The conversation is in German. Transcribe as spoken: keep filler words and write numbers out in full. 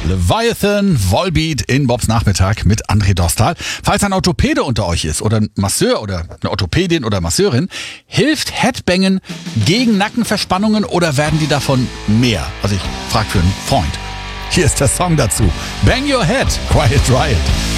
Leviathan, Volbeat in Bobs Nachmittag mit André Dostal. Falls ein Orthopäde unter euch ist oder ein Masseur oder eine Orthopädin oder Masseurin, hilft Headbangen gegen Nackenverspannungen oder werden die davon mehr? Also ich frage für einen Freund. Hier ist der Song dazu. Bang Your Head, Quiet Riot.